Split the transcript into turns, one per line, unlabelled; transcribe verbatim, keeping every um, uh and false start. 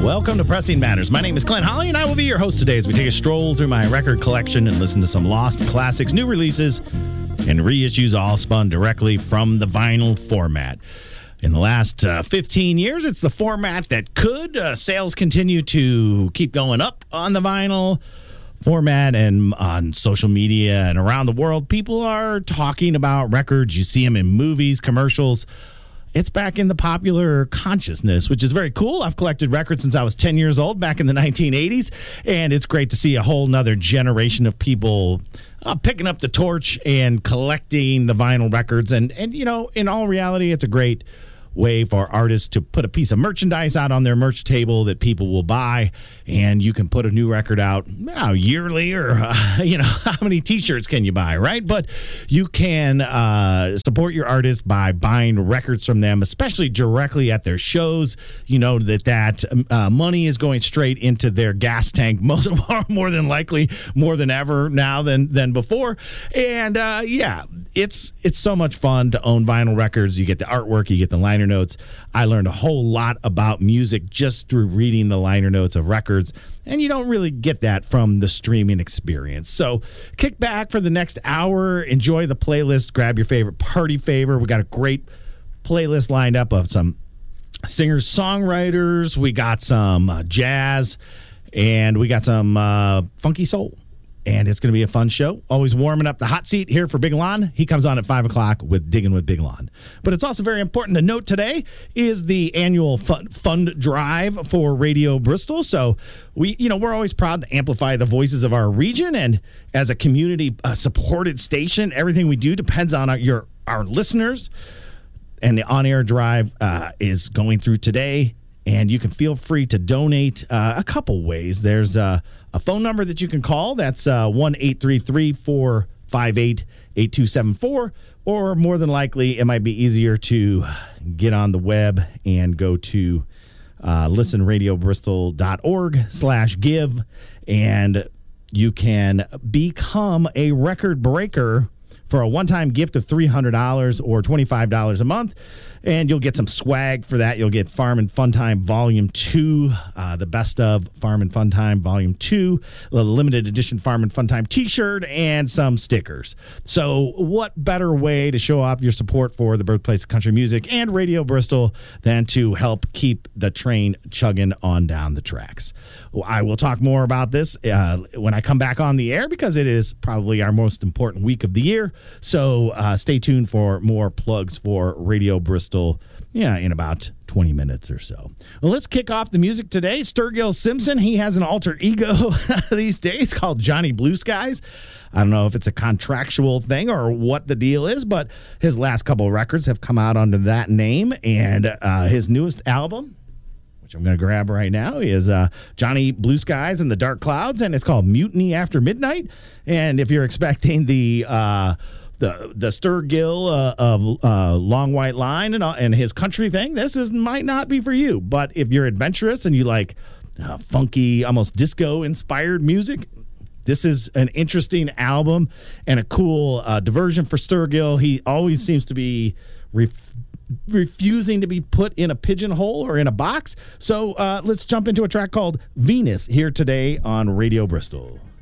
Welcome to Pressing Matters. My name is Clint Holly, and I will be your host today as we take a stroll through my record collection and listen to some lost classics, new releases, and reissues all spun directly from the vinyl format. In the last uh, fifteen years, it's the format that could. Uh, sales continue to keep going up on the vinyl format, and on social media and around the world, people are talking about records. You see them in movies, commercials. It's back in the popular consciousness, which is very cool. I've collected records since I was ten years old, back in the nineteen eighties, and it's great to see a whole nother generation of people uh, picking up the torch and collecting the vinyl records. And, and, you know, in all reality, it's a great way for artists to put a piece of merchandise out on their merch table that people will buy, and you can put a new record out now yearly, or uh, you know, how many t-shirts can you buy, right? But you can uh, support your artist by buying records from them, especially directly at their shows. You know that that uh, money is going straight into their gas tank, most more than likely, more than ever now than than before. And uh, yeah, it's it's so much fun to own vinyl records. You get the artwork, you get the liner notes. I learned a whole lot about music just through reading the liner notes of records, and you don't really get that from the streaming experience. So kick back for the next hour, enjoy the playlist, grab your favorite party favor. We got a great playlist lined up of some singers, songwriters. We got some uh, jazz, and we got some uh, funky soul. And it's going to be a fun show. Always warming up the hot seat here for Big Lon. He comes on at five o'clock with Digging with Big Lon. But it's also very important to note today is the annual fund, fund drive for Radio Bristol. So we, you know, we're always proud to amplify the voices of our region. And as a community-supported uh, station, everything we do depends on our, your our listeners. And the on-air drive uh, is going through today. And you can feel free to donate uh, a couple ways. There's uh, a phone number that you can call. That's uh, one eight three three, four five eight, eight two seven four. Or more than likely, it might be easier to get on the web and go to uh, listenradiobristol.org slash give. And you can become a record breaker for a one-time gift of three hundred dollars or twenty-five dollars a month. And you'll get some swag for that. You'll get Farm and Fun Time Volume two, uh, the best of Farm and Fun Time Volume two, a limited edition Farm and Fun Time t-shirt, and some stickers. So what better way to show off your support for the birthplace of country music and Radio Bristol than to help keep the train chugging on down the tracks? Well, I will talk more about this uh, when I come back on the air, because it is probably our most important week of the year. So uh, stay tuned for more plugs for Radio Bristol, yeah, in about twenty minutes or so. Well, let's kick off the music today. Sturgill Simpson, he has an alter ego these days called Johnny Blue Skies. I don't know if it's a contractual thing or what the deal is, but his last couple of records have come out under that name, and uh, his newest album, which I'm going to grab right now, is uh, Johnny Blue Skies and the Dark Clouds, and it's called Mutiny After Midnight. And if you're expecting the uh, the the Sturgill uh, of uh, Long White Line and uh, and his country thing, this is might not be for you. But if you're adventurous and you like uh, funky, almost disco-inspired music, this is an interesting album and a cool uh, diversion for Sturgill. He always seems to be Ref- refusing to be put in a pigeonhole or in a box. So uh, let's jump into a track called Venus here today on Radio Bristol.